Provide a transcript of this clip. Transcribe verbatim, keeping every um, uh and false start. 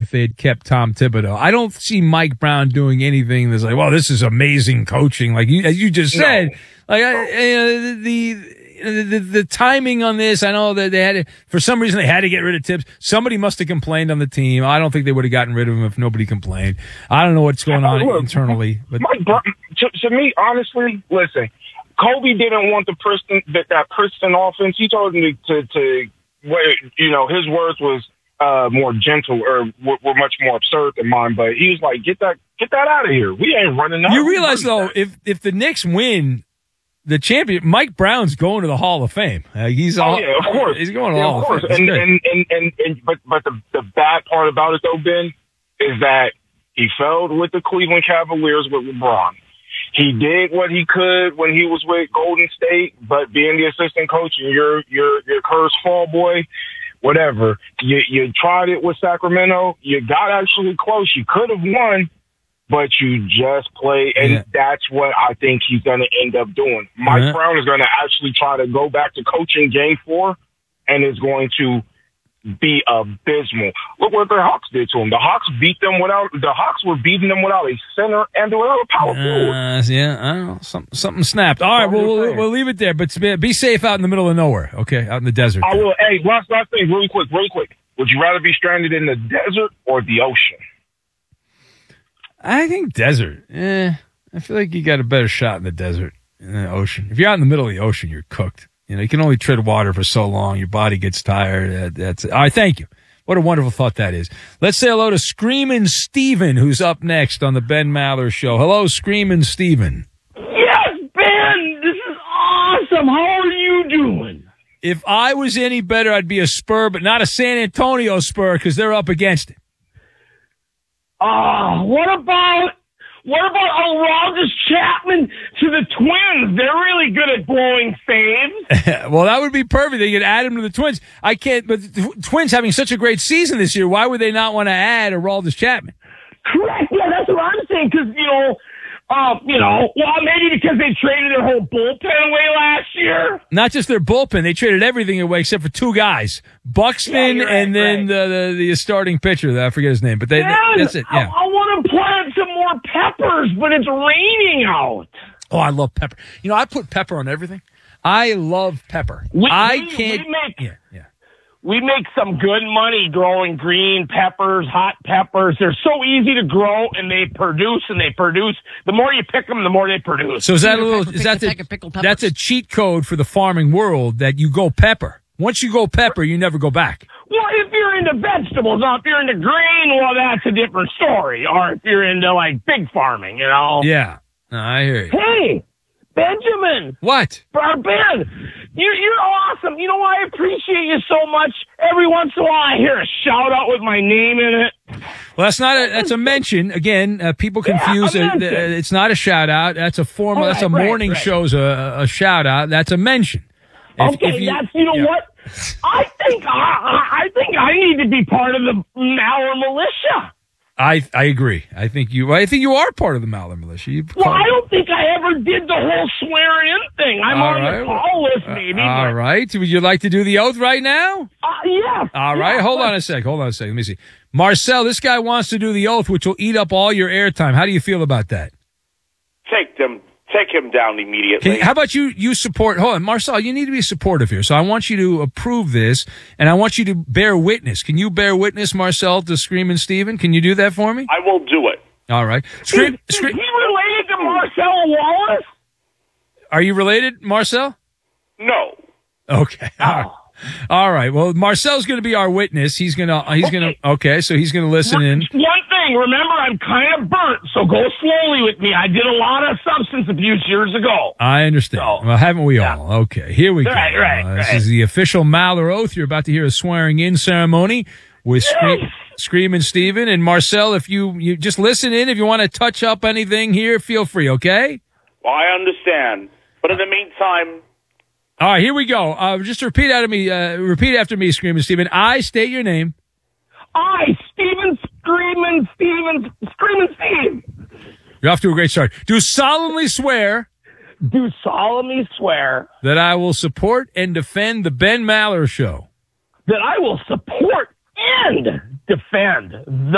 if they had kept Tom Thibodeau. I don't see Mike Brown doing anything that's like, well, this is amazing coaching. Like you, as you just said, no. like I, uh, the. The, the, the timing on this, I know that they had to, for some reason they had to get rid of Tibbs. Somebody must have complained on the team. I don't think they would have gotten rid of him if nobody complained. I don't know what's going on Look, internally. But Mike Brown, to, to me, honestly, listen, Kobe didn't want the Princeton, that, that Princeton offense. He told him to, to, to where, you know, his words was uh, more gentle or were, were much more absurd than mine. But he was like, get that, get that out of here. We ain't running out. You realize though, that. if if the Knicks win the champion, Mike Brown's going to the Hall of Fame. Uh, he's all, oh, yeah, of course. He's going to the yeah, Hall of course. of Fame. And, and, and, and, and, but, but the, the bad part about it, though, Ben, is that he failed with the Cleveland Cavaliers with LeBron. He did what he could when he was with Golden State, but being the assistant coach and you're, you're, you're Curse fall boy, whatever. You, you tried it with Sacramento. You got actually close. You could have won, but you just play, and yeah. that's what I think he's going to end up doing. Mike yeah. Brown is going to actually try to go back to coaching game four, and is going to be abysmal. Look what the Hawks did to him. The Hawks beat them without, the Hawks were beating them without a center and without a power forward. Uh, yeah, I don't know. Something, something snapped. All right, well, we'll, we'll leave it there, but be safe out in the middle of nowhere, okay? Out in the desert. I will. Hey, last, last thing, really quick, really quick. Would you rather be stranded in the desert or the ocean? I think desert. Eh, I feel like you got a better shot in the desert than the ocean. If you're out in the middle of the ocean, you're cooked. You know, you can only tread water for so long. Your body gets tired. That, that's it. All right, thank you. What a wonderful thought that is. Let's say hello to Screamin' Steven, who's up next on the Ben Maller Show. Hello, Screamin' Steven. Yes, Ben, this is awesome. How are you doing? If I was any better, I'd be a Spur, but not a San Antonio Spur because they're up against it. Oh, what about what about Aroldis Chapman to the Twins? They're really good at blowing saves. Well, that would be perfect. They could add him to the Twins. I can't, but the Twins having such a great season this year, why would they not want to add Aroldis Chapman? Correct. Yeah, that's what I'm saying. Because you know, uh, you know, well, maybe because they traded their whole bullpen away last year. Not just their bullpen; they traded everything away except for two guys, Buxton yeah, right, and then right. the, the the starting pitcher. I forget his name, but they, yeah, that's it. Yeah. I, I want to plant some more peppers, but it's raining out. Oh, I love pepper. You know, I put pepper on everything. I love pepper. We, I we, can't. We make, yeah, yeah. We make some good money growing green peppers, hot peppers. They're so easy to grow, and they produce and they produce. The more you pick them, the more they produce. So is that a little? Is that the, that's a cheat code for the farming world that you go pepper. Once you go pepper, you never go back. Well, if you're into vegetables, now if you're into grain, well, that's a different story. Or if you're into like big farming, you know. Yeah, no, I hear you. Hey, Benjamin. What? Ben, you're, you're awesome. You know, I appreciate you so much. Every once in a while, I hear a shout out with my name in it. Well, that's not a, that's a mention. Again, uh, people confuse yeah, it. It's not a shout out. That's a formal, right, that's a morning right, right. show's a, a shout out. That's a mention. If, okay, if you, that's, you know yeah. what? I think I, I think I need to be part of the Maller militia. I I agree. I think you. I think you are part of the Maller militia. You well, I don't think I ever did the whole swearing in thing. I'm all on right. the call list, maybe. Uh, all but... right. Would you like to do the oath right now? Uh, yeah. All right. Yeah, Hold but... on a sec. Hold on a sec. Let me see. Marcel, this guy wants to do the oath, which will eat up all your airtime. How do you feel about that? Take them. Take him down immediately. Can, how about you, you support, hold on, Marcel, you need to be supportive here. So I want you to approve this, and I want you to bear witness. Can you bear witness, Marcel, to Screamin' Steven? Can you do that for me? I will do it. All right. Scream, is, scream, is he related to Marcel Wallace? Are you related, Marcel? No. Okay. Oh. All right. All right. Well, Marcel's going to be our witness. He's going to, he's okay. going to, okay, so he's going to listen in. One thing, remember, I'm kind of burnt, so go slowly with me. I did a lot of substance abuse years ago. I understand. So, well, haven't we yeah. all? Okay, here we go. Right, right, uh, this right. is the official Maller oath. You're about to hear a swearing-in ceremony with Scream, yes. Screamin' Steven. And Marcel, if you, you just listen in, if you want to touch up anything here, feel free, okay? Well, I understand. But in the meantime... All right, here we go. Uh, just repeat after me. Uh, repeat after me, Screamin' Steven. I state your name. I, Steven Screamin' Steven, Screamin' Steve. You're off to a great start. Do solemnly swear. Do solemnly swear. That I will support and defend the Ben Maller Show. That I will support and defend the